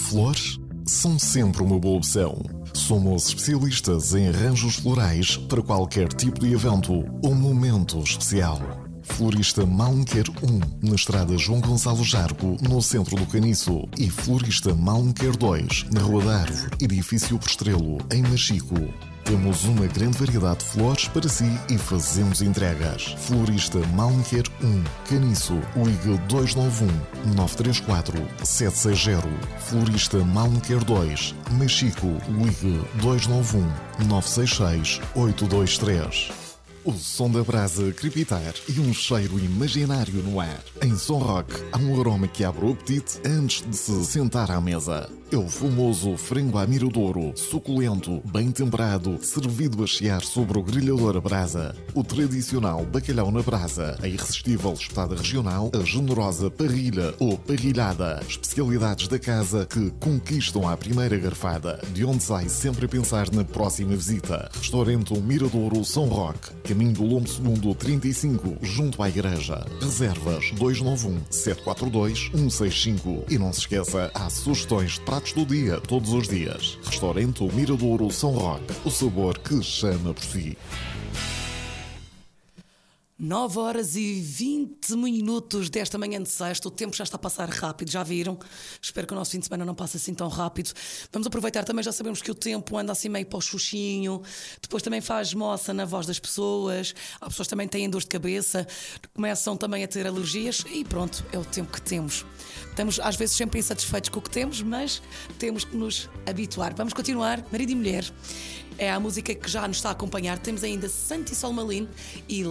Flores são sempre uma boa opção. Somos especialistas em arranjos florais para qualquer tipo de evento ou momento especial. Florista Malmequer 1, na estrada João Gonçalo Jargo, no centro do Caniço. E Florista Malmequer 2, na Rua da Árvore, edifício Postrelo, em Machico. Temos uma grande variedade de flores para si e fazemos entregas. Florista Malmequer 1, Caniço, ligue 291-934-760. Florista Malmequer 2, Machico, ligue 291-966-823. O som da brasa crepitar e um cheiro imaginário no ar. Em Som Rock há um aroma que abre o apetite antes de se sentar à mesa. É o famoso frango à miradouro, suculento, bem temperado, servido a chiar sobre o grelhador a brasa. O tradicional bacalhau na brasa, a irresistível espetada regional, a generosa parrilha ou parrilhada. Especialidades da casa que conquistam à primeira garfada, de onde sai sempre a pensar na próxima visita. Restaurante Miradouro Som Rock, caminho do Lombo Segundo 35, junto à igreja. Reservas 291-742-165. E não se esqueça, há sugestões de pratos do dia, todos os dias. Restaurante Miradouro Som Rock, o sabor que chama por si. 9h20 desta manhã de sexta. O tempo já está a passar rápido, já viram? Espero que o nosso fim de semana não passe assim tão rápido. Vamos aproveitar também, já sabemos que o tempo anda assim meio para o xuxinho. Depois também faz moça na voz das pessoas. Há pessoas que também têm dor de cabeça, começam também a ter alergias. E pronto, é o tempo que temos. Estamos às vezes sempre insatisfeitos com o que temos, mas temos que nos habituar. Vamos continuar, marido e mulher. É a música que já nos está a acompanhar. Temos ainda Santi Solmalin e